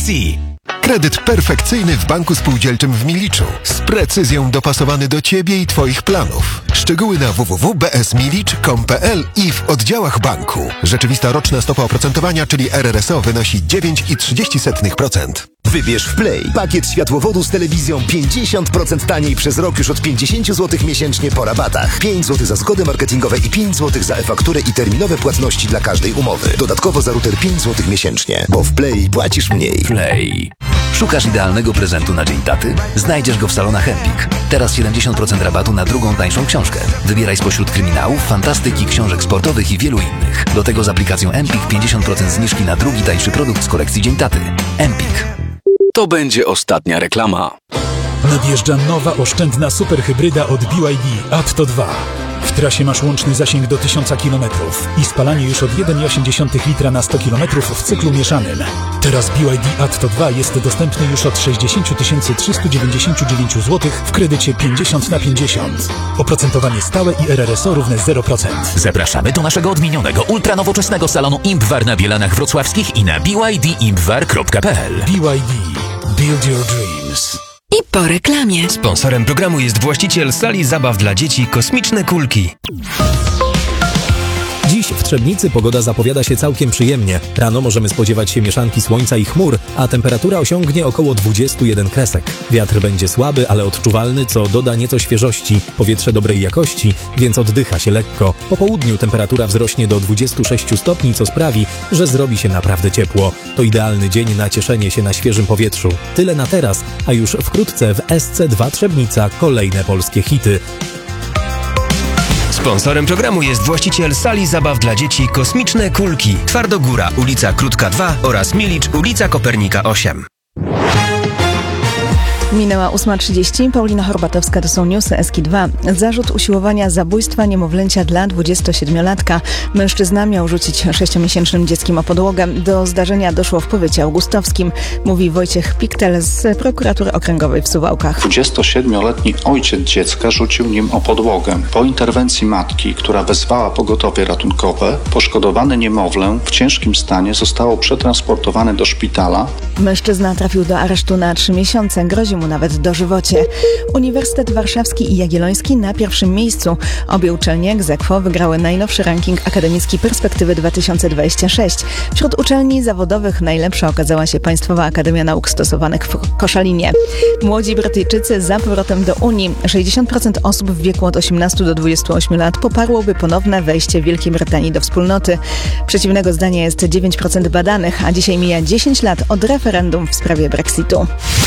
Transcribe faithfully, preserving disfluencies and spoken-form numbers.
C. Kredyt perfekcyjny w Banku Spółdzielczym w Miliczu. Z precyzją dopasowany do Ciebie i Twoich planów. Szczegóły na w w w kropka b s milicz kropka com kropka p l i w oddziałach banku. Rzeczywista roczna stopa oprocentowania, czyli R R S O, wynosi dziewięć przecinek trzydzieści procent. Wybierz w Play pakiet światłowodu z telewizją pięćdziesiąt procent taniej przez rok już od pięćdziesiąt złotych miesięcznie po rabatach. pięć złotych za zgody marketingowe i pięć złotych za e-fakturę i terminowe płatności dla każdej umowy. Dodatkowo za router pięć złotych miesięcznie, bo w Play płacisz mniej. Play. Szukasz idealnego prezentu na Dzień Taty? Znajdziesz go w salonach Empik. Teraz siedemdziesiąt procent rabatu na drugą tańszą książkę. Wybieraj spośród kryminałów, fantastyki, książek sportowych i wielu innych. Do tego z aplikacją Empik pięćdziesiąt procent zniżki na drugi tańszy produkt z kolekcji Dzień Taty. Empik. To będzie ostatnia reklama. Nadjeżdża nowa oszczędna superhybryda od B Y D Atto dwa. W trasie masz łączny zasięg do tysiąc kilometrów i spalanie już od jeden przecinek osiem litra na sto kilometrów w cyklu mieszanym. Teraz B Y D Atto dwa jest dostępny już od sześćdziesiąt tysięcy trzysta dziewięćdziesiąt dziewięć złotych w kredycie pięćdziesiąt na pięćdziesiąt. Oprocentowanie stałe i R R S O równe zero procent. Zapraszamy do naszego odmienionego, ultranowoczesnego salonu Impwar na Bielanach Wrocławskich i na b y d impwar kropka p l. B Y D. Build your dreams. I po reklamie. Sponsorem programu jest właściciel sali zabaw dla dzieci Kosmiczne Kulki. Dziś w Trzebnicy pogoda zapowiada się całkiem przyjemnie. Rano możemy spodziewać się mieszanki słońca i chmur, a temperatura osiągnie około dwadzieścia jeden kresek. Wiatr będzie słaby, ale odczuwalny, co doda nieco świeżości. Powietrze dobrej jakości, więc oddycha się lekko. Po południu temperatura wzrośnie do dwudziestu sześciu stopni, co sprawi, że zrobi się naprawdę ciepło. To idealny dzień na cieszenie się na świeżym powietrzu. Tyle na teraz, a już wkrótce w S C dwa Trzebnica kolejne polskie hity. Sponsorem programu jest właściciel sali zabaw dla dzieci Kosmiczne Kulki. Twardogóra, ulica Krótka dwa oraz Milicz, ulica Kopernika osiem. Minęła ósma trzydzieści. Paulina Horbatowska, to są newsy S K dwa. Zarzut usiłowania zabójstwa niemowlęcia dla dwudziestosiedmiolatka. Mężczyzna miał rzucić sześciomiesięcznym dzieckiem o podłogę. Do zdarzenia doszło w powiecie augustowskim, mówi Wojciech Piktel z prokuratury okręgowej w Suwałkach. dwudziestosiedmioletni ojciec dziecka rzucił nim o podłogę. Po interwencji matki, która wezwała pogotowie ratunkowe, poszkodowane niemowlę w ciężkim stanie zostało przetransportowane do szpitala. Mężczyzna trafił do aresztu na trzy miesiące. Grozi mu nawet dożywocie. Uniwersytet Warszawski i Jagielloński na pierwszym miejscu. Obie uczelnie ex aequo wygrały najnowszy ranking akademicki Perspektywy dwa tysiące dwadzieścia sześć. Wśród uczelni zawodowych najlepsza okazała się Państwowa Akademia Nauk Stosowanych w Koszalinie. Młodzi Brytyjczycy za powrotem do Unii. sześćdziesiąt procent osób w wieku od osiemnastu do dwudziestu ośmiu lat poparłoby ponowne wejście Wielkiej Brytanii do wspólnoty. Przeciwnego zdania jest dziewięć procent badanych, a dzisiaj mija dziesięć lat od referendum w sprawie Brexitu.